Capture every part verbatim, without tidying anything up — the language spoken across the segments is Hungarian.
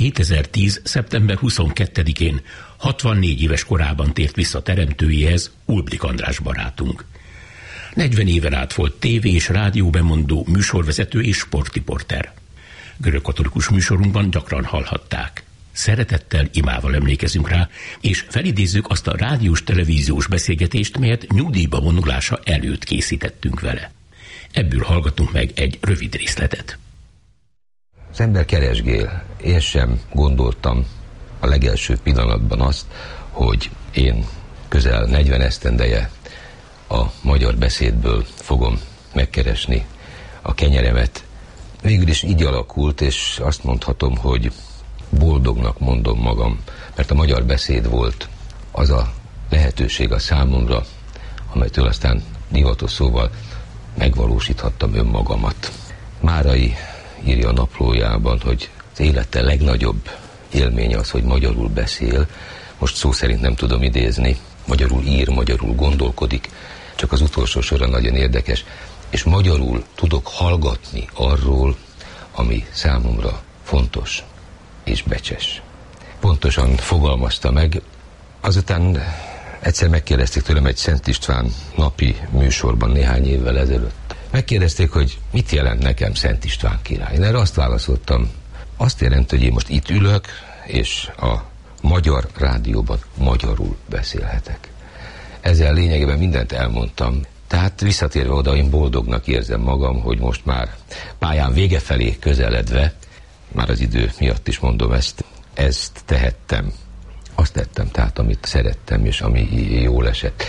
kétezer-tíz. szeptember huszonkettedikén hatvannégy éves korában tért vissza teremtőjéhez Ulblik András barátunk. negyven éven át volt tévé és rádió bemondó, műsorvezető és sportriporter. Görögkatolikus műsorunkban gyakran hallhatták. Szeretettel, imával emlékezünk rá, és felidézzük azt a rádiós-televíziós beszélgetést, melyet nyugdíjba vonulása előtt készítettünk vele. Ebből hallgatunk meg egy rövid részletet. Az ember keresgél. Én sem gondoltam a legelső pillanatban azt, hogy én közel negyven esztendeje a magyar beszédből fogom megkeresni a kenyeremet. Végül is így alakult, és azt mondhatom, hogy boldognak mondom magam, mert a magyar beszéd volt az a lehetőség a számomra, amelytől aztán divatos szóval megvalósíthattam önmagamat. Márai írja a naplójában, hogy az élete legnagyobb élménye az, hogy magyarul beszél. Most szó szerint nem tudom idézni, magyarul ír, magyarul gondolkodik, csak az utolsó sora nagyon érdekes, és magyarul tudok hallgatni arról, ami számomra fontos és becses. Pontosan fogalmazta meg. Azután egyszer megkérdezték tőlem egy Szent István napi műsorban néhány évvel ezelőtt. Megkérdezték, hogy mit jelent nekem Szent István király. Én erre azt válaszoltam, azt jelenti, hogy én most itt ülök, és a magyar rádióban magyarul beszélhetek. Ezzel lényegében mindent elmondtam. Tehát visszatérve oda, én boldognak érzem magam, hogy most már pályán vége felé közeledve, már az idő miatt is mondom ezt, ezt tehettem. Azt tettem, tehát amit szerettem, és ami jól esett.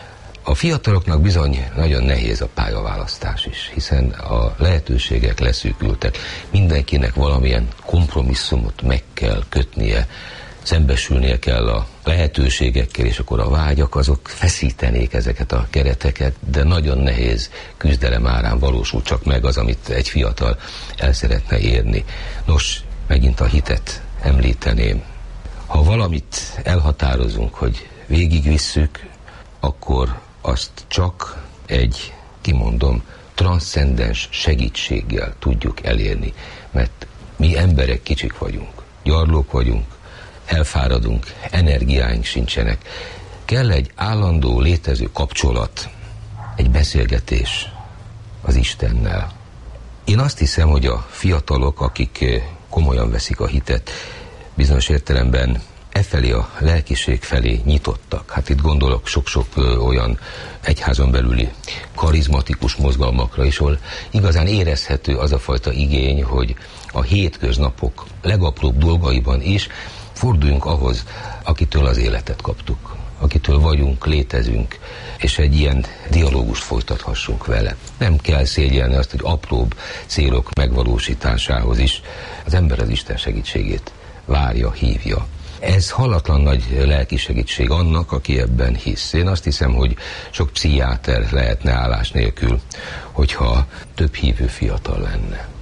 A fiataloknak bizony nagyon nehéz a pályaválasztás is, hiszen a lehetőségek leszűkültek. Mindenkinek valamilyen kompromisszumot meg kell kötnie, szembesülnie kell a lehetőségekkel, és akkor a vágyak azok feszítenék ezeket a kereteket, de nagyon nehéz küzdelem árán valósul csak meg az, amit egy fiatal el szeretne érni. Nos, megint a hitet említeném. Ha valamit elhatározunk, hogy végigvisszük, akkor azt csak egy, kimondom, transzcendens segítséggel tudjuk elérni, mert mi emberek kicsik vagyunk, gyarlók vagyunk, elfáradunk, energiáink sincsenek. Kell egy állandó létező kapcsolat, egy beszélgetés az Istennel. Én azt hiszem, hogy a fiatalok, akik komolyan veszik a hitet, bizonyos értelemben e felé, a lelkiség felé nyitottak. Hát itt gondolok sok-sok olyan egyházon belüli karizmatikus mozgalmakra is, ahol igazán érezhető az a fajta igény, hogy a hétköznapok legapróbb dolgaiban is forduljunk ahhoz, akitől az életet kaptuk, akitől vagyunk, létezünk, és egy ilyen dialógust folytathassunk vele. Nem kell szégyelni azt, hogy apróbb célok megvalósításához is az ember az Isten segítségét várja, hívja. Ez hallatlan nagy lelki segítség annak, aki ebben hisz. Én azt hiszem, hogy sok pszichiáter lehetne állás nélkül, hogyha több hívő fiatal lenne.